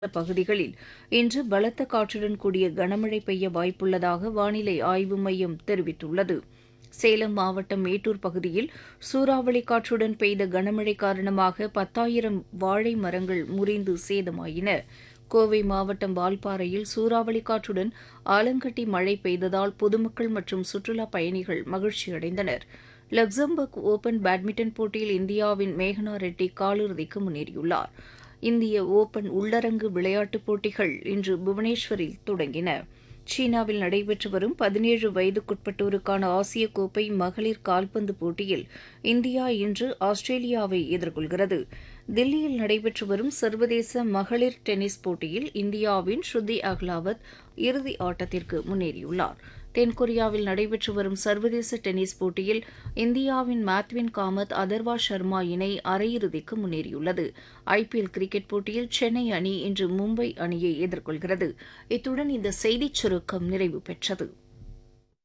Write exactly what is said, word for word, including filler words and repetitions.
பகுதிகளில் இன்று பலத்த காற்றுடன் கூடிய கனமழை பெய்ய வாய்ப்புள்ளதாக வானிலை ஆய்வு மையம் தெரிவித்துள்ளது. சேலம் மாவட்டம் மேட்டூர் பகுதியில் சூறாவளி காற்றுடன் பெய்த கனமழை காரணமாக பத்தாயிரம் வாழை மரங்கள் முறிந்து சேதமாயின. கோவை மாவட்டம் வால்பாறையில் சூறாவளி காற்றுடன் ஆலங்கட்டி மழை பெய்ததால் பொதுமக்கள் மற்றும் சுற்றுலாப் பயணிகள் மகிழ்ச்சியடைந்தனர். லக்சம்பர்க் ஒபன் பேட்மிண்டன் போட்டியில் இந்தியாவின் மேகனா ரெட்டி காலிறுதிக்கு முன்னேறியுள்ளார். இந்திய ஒபன் உள்ளரங்கு விளையாட்டுப் போட்டிகள் இன்று புவனேஸ்வரில் தொடங்கின. சீனாவில் நடைபெற்று வரும் பதினேழு வயதுக்குட்பட்டோருக்கான ஆசிய கோப்பை மகளிர் கால்பந்து போட்டியில் இந்தியா இன்று ஆஸ்திரேலியாவை எதிர்கொள்கிறது. தில்லியில் நடைபெற்று வரும் சர்வதேச மகளிர் டென்னிஸ் போட்டியில் இந்தியாவின் ஸ்ருதி அகலாவத் இறுதி ஆட்டத்திற்கு முன்னேறியுள்ளார். தென்கொரியாவில் நடைபெற்று வரும் சர்வதேச டென்னிஸ் போட்டியில் இந்தியாவின் மேத்வின் காமத் அதர்வா சர்மா இணை அரையிறுதிக்கு முன்னேறியுள்ளது. ஐபிஎல் கிரிக்கெட் போட்டியில் சென்னை அணி இன்று மும்பை அணியை எதிர்கொள்கிறது. இத்துடன் இந்த செய்திச் சுருக்கம் நிறைவு பெற்றது.